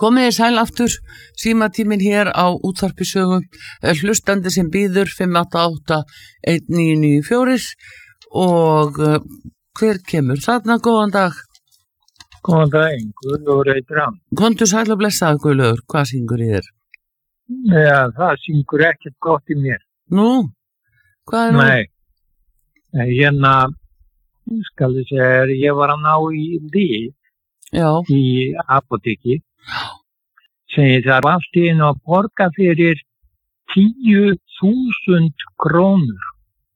Komið þið sæl aftur, símatíminn hér á Útvarpi Sögu, hlustandi sem býður 588-1994 og hver kemur þarna, góðan dag? Góðan daginn, Guðlaugur heitir hann. Komdu sæl og blessaður, Guðlaugur, hvað syngur í þér? Já, það syngur ekkert gott í mér. Nú, hvað er nú? Nei, hérna, skal ég segja, ég var að ná í lyf í apóteki sem ég þarf allt í einu að borga fyrir 10.000 krónur.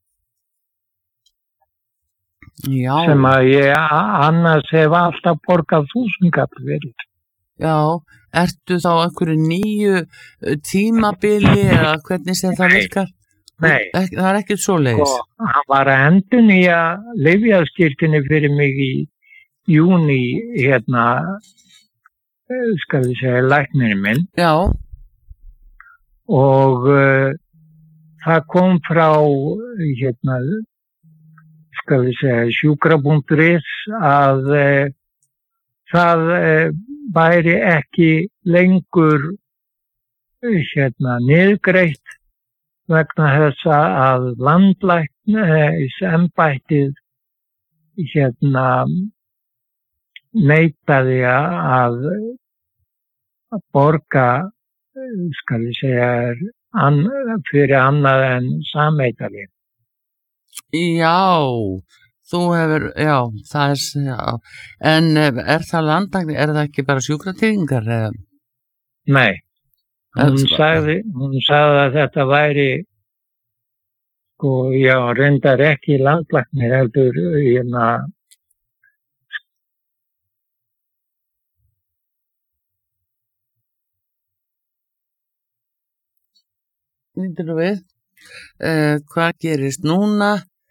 Já. Sem að ég annars hef alltaf borgað 1.000 kall fyrir. Já, ertu þá einhverju nýju tímabili eða hvernig sem það virkar? Nei. Það er ekkert svoleiðis. Hann var að endurnýja lyfjaskírteini fyrir mig í júní, hérna, skal við segja, læknirinn minn. Já. Og það kom frá, hérna, skal við segja, sjúkra.is að það væri ekki lengur, hérna, niðurgreitt vegna þess að landlæknisembættið, hérna, neitaði að borga, skal ég segja, fyrir annað en sameitarlíf. Já, þú hefur, já, það er, já, en er það landlækni, er það ekki bara sjúkratryggingar? Nei, hún sagði að þetta væri, sko, já, reyndar ekki landlækni, heldur, hérna, nýttur við, hvað gerist núna?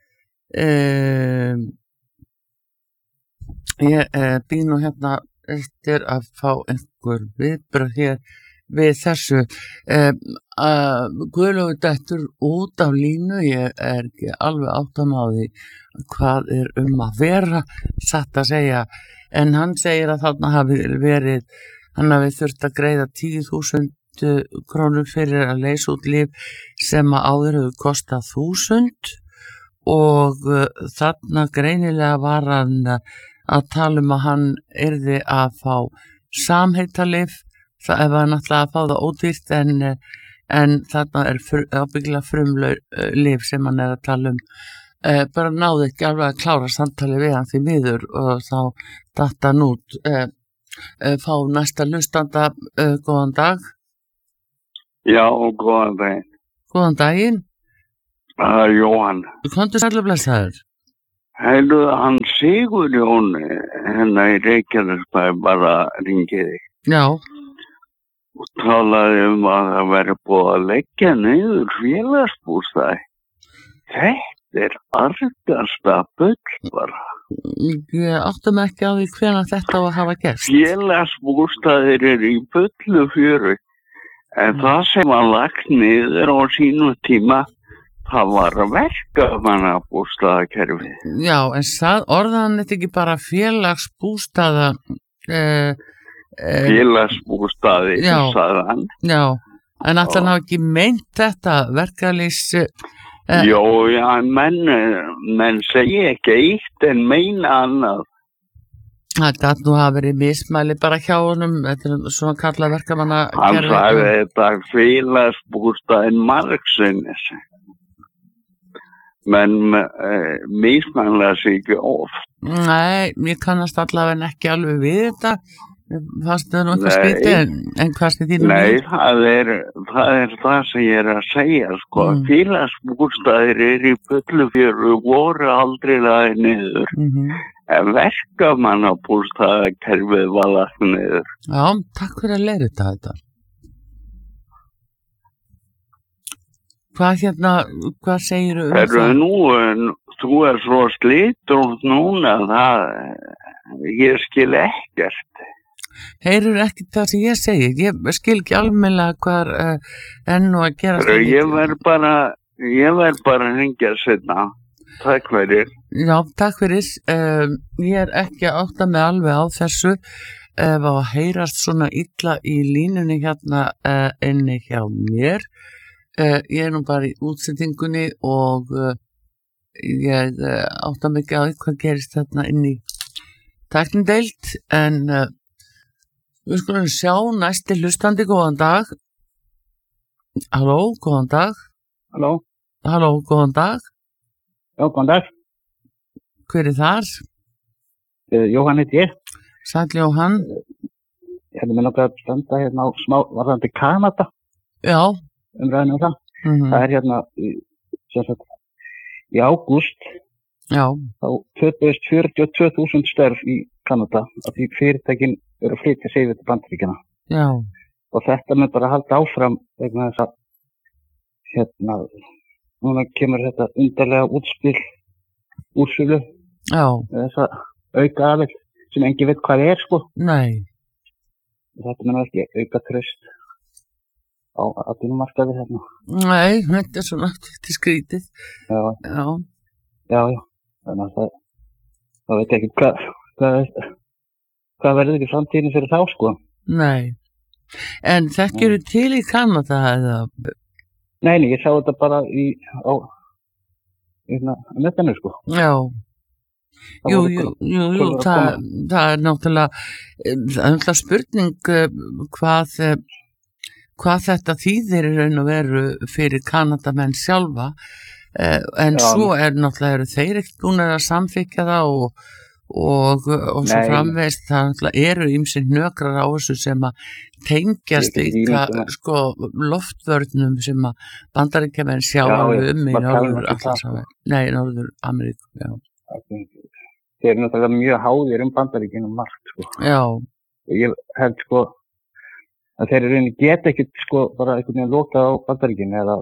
Ég býð nú hérna eftir að fá einhver viðbrögð hér við þessu. Guðlaugur dettur út af línu, ég er ekki alveg áttam á því hvað er að vera, satt að segja, en hann segir að þarna hafi verið, hann hafi þurft að greiða 10.000 krónur fyrir að leysa út lyf sem að áður hefur kostað 1.000 og þarna greinilega var hann að tala að hann yrði að fá samheitalyf, það var náttúrulega að fá það ódýrt en þarna er ábyggilega frumlyf sem hann er að tala bara náði ekki alveg að klára samtali við hann því miður og þá datt hann út. Fá næsta hlustanda, góðan dag. Já, góðan daginn. Góðan daginn. Það er Jóhann. Komdu sæl og blessaður. Heyrðu, hann Sigurjón hérna í Reykjanesbæ bara ringiði. Já. Og talaði að það væri búið að leggja niður félagsbústaði. Þetta er argasta bull bara. Ég áttum ekki á því hvenær þetta á að hafa gerst. Félagsbústaðir eru í fullu fjöru. En það sem var lagt niður á sínu tíma, það var verkamannabústaðakerfið. Já, en orðaðan þetta ekki bara félagsbústaða? Félagsbústaði, sagði hann. Já, en alltaf hann hafa ekki meint þetta verkalýs... Jó, já, menn segja ekki eitt en meina annað. Það gæti nú hafa verið mismæli bara hjá honum, þetta er svona kallað verkamannakerfi. Hann sagði þetta félagsbústaðin margsinnis. Men mismæla sig ekki oft. Nei, ég kannast allavega ekki alveg við þetta. Fannst það nú eitthvað skrítið, en hvað er þínu? Nei, það er það sem ég er að segja, sko. Félagsbústaðir eru í fullu fjöru, voru aldrei lagðir niður. En verkamannabústaðakerfið var lagt niður. Já, takk fyrir að leiðrita þetta. Hvað segirðu? Þú er svo slitrótt núna, ég skil ekkert. Heyrur ekki það sem ég segi, ég skil ekki almennilega hvað enn og að gera. Ég verð bara að hringja seinna. Takk fyrir. Já, takk fyrir. Ég er ekki að átta mig alveg á þessu, ef að heyrast svona illa í línunni hérna inni hjá mér. Ég nú bara í útsendingunni og ég átta mikið á því hvað gerist þarna inn í tæknideild, en við skulum sjá næsti hlustandi. Góðan dag. Halló, góðan dag. Halló, góðan dag. Já, góðan dag. Hver þar? Jóhann heiti ég. Sæll Jóhann. Ég hefði með nokkað að standa hérna á smá varðandi Kanada. Já. Umræðinu það. Það hérna í ágúst. Já. Þá töpuðist 42.000 störf í Kanada af því fyrirtækin eru að flytja sig yfir til Bandaríkjanna. Já. Og þetta mun bara halda áfram vegna þess að núna kemur þetta undarlega útspil úrsölu. Já. Þess að auka aðeins sem engin veit hvað sko. Nei. Þetta mun ekki auka traust á atvinnumarkaði hérna. Nei, þetta svona til skrítið. Já. Þannig að það veit ekki hvað verður í framtíðinu fyrir þá sko. Nei. En þekkirðu til í Kanada eða? Nei, ég sá þetta bara á netinu sko. Já. Jú, það er náttúrulega spurning hvað þetta þýðir í raun og veru fyrir Kanadamenn sjálfa, en svo náttúrulega eru þeir ekkert búin að samþykkja það og svo framvegis. Það náttúrulega eru ýmsir hnökrar á þessu sem að tengjast líka sko loftvörnum sem að Bandaríkjamenn sjá í Norður Ameríku. Já. Þeir eru náttúrulega mjög háðir Bandaríkjunum margt sko. Já. Ég held sko að þeir eru geta ekkert sko bara einhvern veginn lokað á Bandaríkjunum eða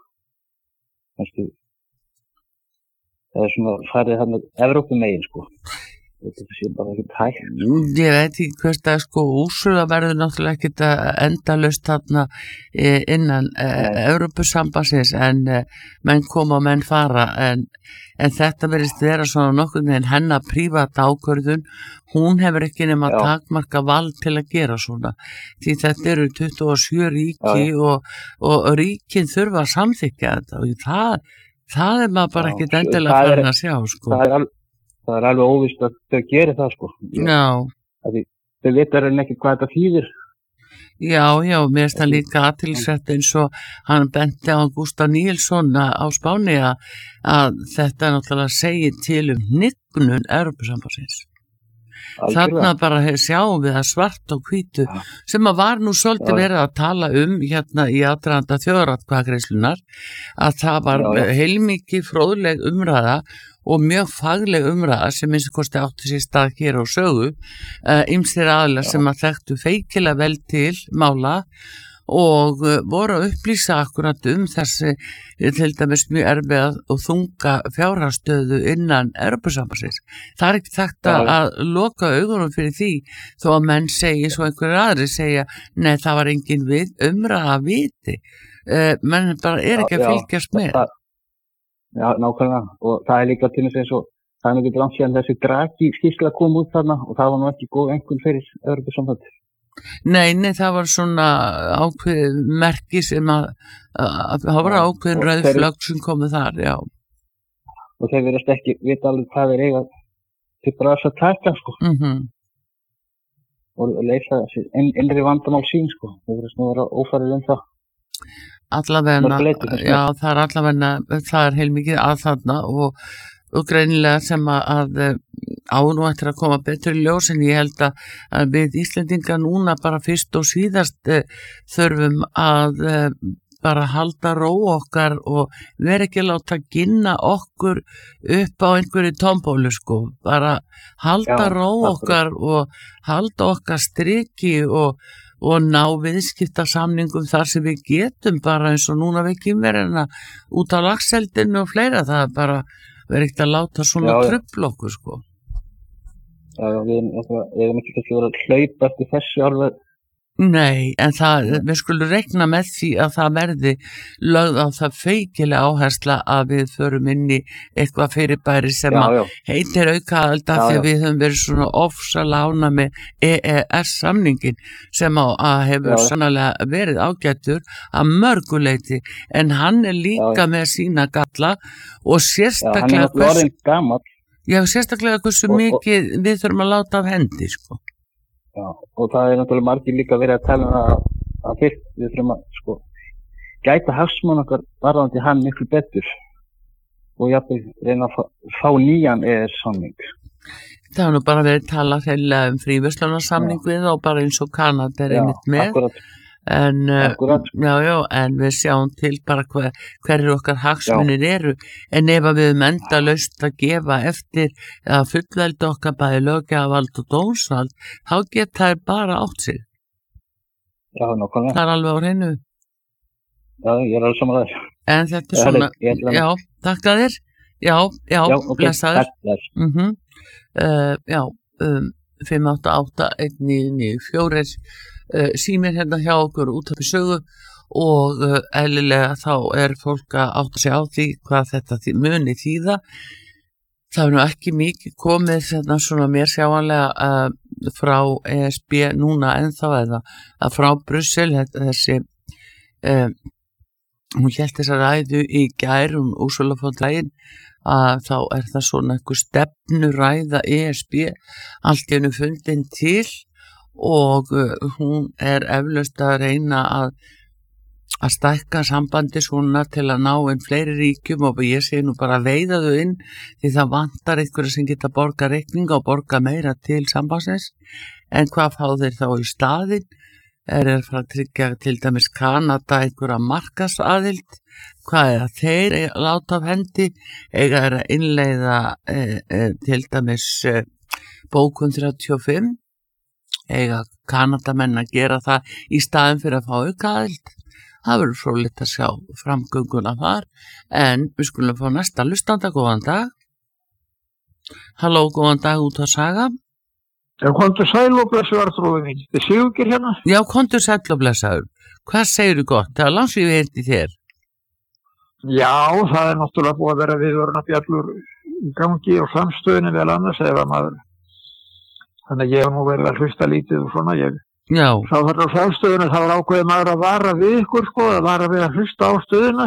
það er svona farið hann með Evrópumegin sko. Þetta sé bara ekkert hægt. Ég veit ekki hvers það sko úrsöla verður náttúrulega ekkert endalaust þarna innan Evrópusambandsins, en menn koma og menn fara, en þetta verðist vera svona nokkuð með hennar prívat ákvörðun. Hún hefur ekki nema takmarka vald til að gera svona, því þetta eru 27 ríki og ríkin þurfa að samþykkja þetta, og það er maður bara ekkert endilega farin að sjá sko. Það er alveg óvíst að þau gerir það sko. Þau veitar ekki hvað þetta þýðir. Já, mér finnst það líka athyglisvert eins og hann benti á Gústaf Níelsson á Spáni að þetta náttúrulega segir til hnignun Evrópusambandsins. Þarna bara sjáum við að svart og hvítu sem að var nú svolítið verið að tala hérna í aðdraganda þjóðaratkvæðagreiðslunnar, að það var heilmikið fróðleg umræða og mjög fagleg umræða sem eins og kosti átti sér stað hér á Sögu, ýmsir aðilar sem að þekktu feikilega vel til mála og voru að upplýsa akkurat þessi til dæmis mjög erfiða og þunga fjárhagsstöðu innan Evrópusambandsins. Það er ekki þekkt að loka augunum fyrir því, þó að menn segi, svo einhverjir aðri segja, nei, það var engin umræða viti. Menn bara ekki að fylgjast með. Já, nákvæmlega, og það er líka til þess eins og það er mikið langt síðan þessi Draghi skýrsla kom út þarna og það var nú ekki góð einhvern fyrir Evrópusambandið. Nei, það var svona ákveðið merki sem að það var ákveðin rauðflögg sem komið þar, já. Og þeir verðast ekki vita alveg hvað þeir eiga til brás að taka, sko. Og leysa þessi innri vandamál sín, sko. Þeir verðast nú vera ófærið það. Allavegna, það er heilmikið að þarna og greinilega sem að nú eftir að koma betur í ljós, en ég held að við Íslendingar núna bara fyrst og síðast þurfum að bara halda ró okkar og vera ekki að láta ginna okkur upp á einhverju tombólu sko, bara halda ró okkar og halda okkar striki og ná viðskiptasamningum þar sem við getum, bara eins og núna við kynverðina út á lagseldinu og fleira. Það er bara verið ekkert að láta svona trufla okkur sko. Já, við erum ekki kannski verið að hlaupa eftir þessu alveg Nei, en við skulum reikna með því að það verði lögð á það feikilega áhersla að við förum inn í eitthvað fyrirbæri sem heitir aukaaðild af því að við höfum verið svona ofsalega ánægð með EES-samningin sem hefur sannarlega verið ágætur að mörguleyti, en hann líka með sína galla og sérstaklega hversu mikið við þurfum að láta af hendi, sko. Já, og það náttúrulega margir líka verið að tala að fyrst við þurfum að gæta hagsmuna okkar varðandi hann miklu betur og jafnveg reyna að fá nýjan EES-samning. Það hefur nú bara verið talað heilega fríverslunarsamning við og bara eins og Kanada einmitt með. Akkurat. En við sjáum til bara hverjir okkar hagsmunir eru, en ef við höfum endalaust að gefa eftir að fullvelda okkar bæði löggjafavald og dómsvald, þá geta þær bara átt sig. Já, nákvæmlega. Það alveg á hreinu. Já, ég alveg saman þær. En þetta svona, þakka þér. Blessaður. 5881994 símir hérna hjá okkur út af sögu og eðlilega þá fólk að átta sig á því hvað þetta muni þýða. Það nú ekki mikið komið svona mér sjáanlega frá ESB núna ennþá eða frá Brussel, þessi hún hélt þessa ræðu í gær, Ursula von der Leyen, að þá það svona einhver stefnuræða ESB allt í einu fundin til og hún eflaust að reyna að stækka sambandi svona til að ná inn fleiri ríkjum og ég segi nú bara veiða þau inn því það vantar einhverja sem geta borga reikninga og borga meira til sambandsins, en hvað fá þeir þá í staðinn? Þeir fara að tryggja til dæmis Kanada einhverja markaðsaðild, hvað að þeir láta af hendi, eiga að innleiða til dæmis bókun 35, eiga Kanadamenn að gera það í staðin fyrir að fá aukaaðild. Það verður fróðlegt að sjá framgönguna þar, en við skulum fá næsta hlustanda. Góðan dag. Halló, góðan dag út að Saga. Komdu sæl og blessaður, Arþrúður mín. Þið Sigurgeir hérna? Já, komdu sæl og blessaður. Hvað segirðu gott? Það langt sem við heyrti þér. Já, það náttúrulega búið að vera viðvörunarbjallur í gangi og samstöðunni vel annars eða maður. Þannig að ég hef nú verið að hlusta lítið og svona. Þá þarf á samstöðunni, þá var ákveðið maður að vara við ykkur, að vara við að hlusta á stöðuna,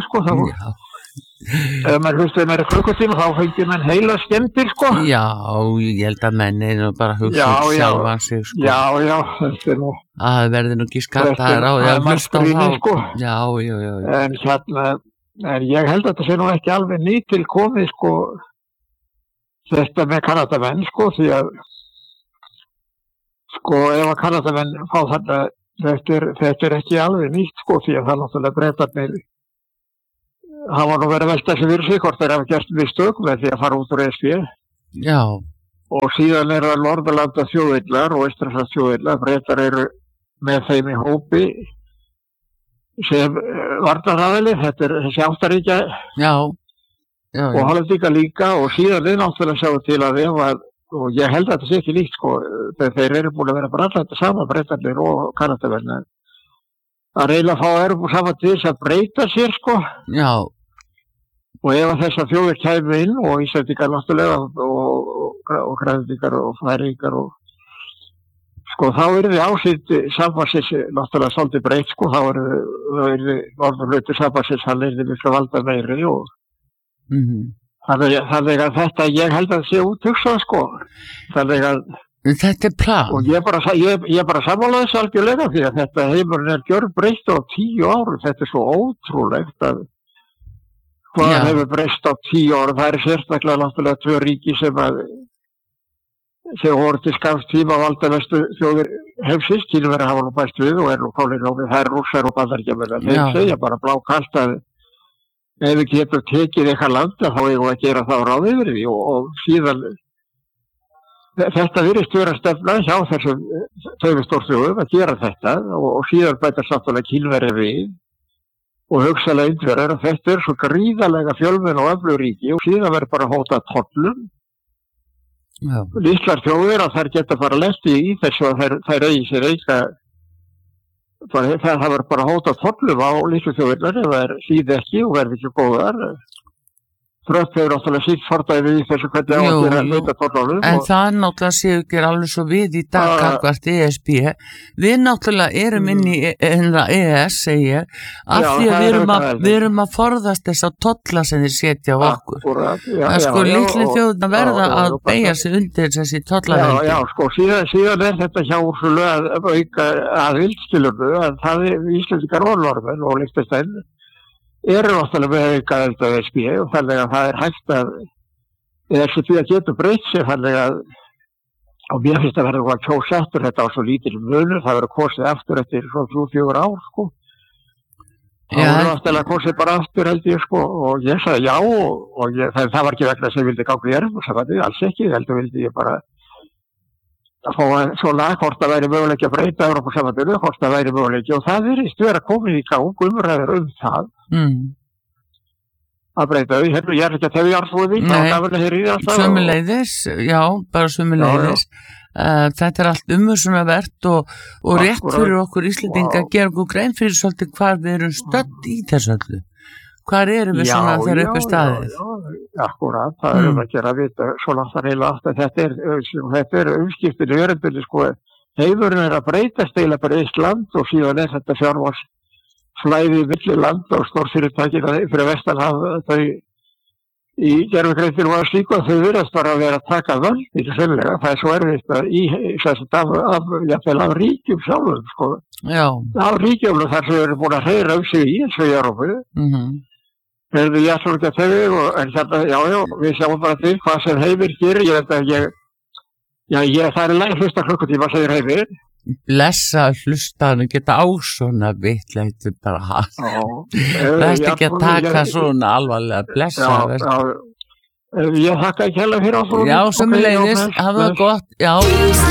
Ef maður hlustaði meira klukkutíma, þá fengið menn heila skemmtir, Já, ég held að menn bara hugsa sjálfa sig, Já, þetta nú. Það verður nú ekki skattaðir á því að hlusta á þá. Já. En ég held að þetta sé nú ekki alveg nýtil komið, þetta með Kanadamenn, því að ef að Kanadamenn fá þarna, þetta ekki alveg nýtt, því að það náttúrulega Bretarnir hafa nú verið að velta sig fyrir sig hvort þeir hafa gert mistök með því að fara út úr ESB. Já. Og síðan það Norðurlanda þjóðirnar og Eystrasalts þjóðirnar, Bretar eru með þeim í hópi sem varnaraðili, þetta þessi áttaríkja. Já. Og Hollendinga líka og síðan náttúrulega sjáum til að og ég held að þetta sé ekki líkt, þeir eru búin að vera bara alltaf saman, Bretarnir og Kanadamenn, að reyna að fá saman til þess að breyta sér, Já. Og ef þessar þjóðir kæmu inn og Íslendingar náttúrulega og Grænlendingar og Færeyingar og þá yrði ásýnd sambandsins náttúrulega svolítið breytt, þá yrði norðurhluti sambandsins, hann yrði miklu valda meiri og þannig að þetta ég held að sé úthugsað, þannig að þetta plan. Og ég bara sammála þessu algjörlega því að þetta heimurinn gjörbreytt á 10 árum, þetta svo ótrúlegt að hvað hefur breyst á 10 árum, það sérstaklega náttúrulega 2 ríki sem voru til skamms tíma valdamestu þjóðir heimsins, Kínverjar hafa nú bæst við og nú komin á við, það Rússar og Bandaríkjamenn, þeir segja bara blákalt að ef við getum tekið eitthvað land þá eigum við að gera það ráð yfir því og síðan þetta virðist vera stefna hjá þessum tveimur stórþjóðum að gera þetta og síðan bætast náttúrulega Kínverjar við og hugsanlega Indverjar og þetta svo gríðarlega fjölmenn og öflug ríki og síðan verður bara hótað tollum. Litlar þjóðir að þær geta bara lent í þessu að þær eigi sér það var bara hóta tollum á litlu þjóðirnar ef það hlýði ekki og verði ekki góðar. Trump hefur náttúrulega sítt fordæmi í þessu hvernig á að gera leita tollunum. En það náttúrulega séu ekki alveg svo við í dag gagnvart ESB. Við náttúrulega erum inn í EES, segi ég, af því að við erum að forðast þess að tolla sem þeir setja á okkur. Það sko litlu þjóðirnar verða að beygja sig undir þessi tollaveldi. Já, sko, síðan þetta hjá Úrsulu að auka aðild, skilurðu, að það Íslendingar og Norðmenn og Liechtenstein eru náttúrulega með auka aðild að ESB og þannig að það hægt að ESB getur breytt sig þannig að og mér finnst að verða að kjósa eftir þetta á svo lítil munur, það verður kosið eftir eftir svo 3-4 ár sko. Það verður náttúrulega kosið bara eftir held ég sko og ég sagði já og það var ekki vegna sem ég vildi ganga í Evrópusambandið, alls ekki, heldur vildi ég bara að fá svona hvort það væri möguleiki að breyta Evrópusambandinu, hvort það væri möguleiki og það virðist vera komið í gang umræður það að breyta þau, hérna ég ekki að tefja arfúði sömuleiðis, já, bara sömuleiðis þetta allt umhugsunarvert og rétt fyrir okkur Íslendinga að gera okkur grein fyrir svolítið hvað við erum stödd í þessu öllu. Hvar erum við svona þegar uppi staðið? Já, akkurat, það erum að gera að vita svona það reyla aftur. Þetta er umskiptinu örendunni, sko. Heimurinn að breytast eila bara Ísland og síðan þetta fjármagsflæði milli land og stórfyrirtækina fyrir vestanhaf þau í gerfugreindinu var slíku að þau virðast bara að vera að taka völd í þessu sennilega. Það svo erfitt að af ríkjum sjálfum, sko. Já. Af ríkjum þar sem við erum búin að hreyra sig í eins og í Evrópu. Ég ætlum ekki að tegja en hérna, já, við sjáum bara til hvað sem Heimir gerir, það er læg hlusta klukkutíma segir Heimir. Blessa hlustaðinu geta á svona vitleitu bara það er ekki að taka svona alvarlega, blessa ég þakka ekki hella fyrir á já, sömuleiðis, hafa það gott já